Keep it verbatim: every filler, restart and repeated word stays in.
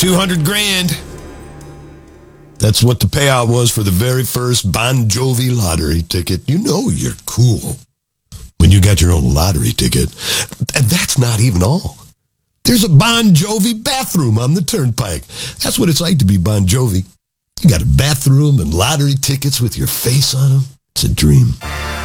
two hundred grand. That's what the payout was for the very first Bon Jovi lottery ticket. You know you're cool when you got your own lottery ticket. And that's not even all. There's a Bon Jovi bathroom on the turnpike. That's what it's like to be Bon Jovi. You got a bathroom and lottery tickets with your face on them. It's a dream.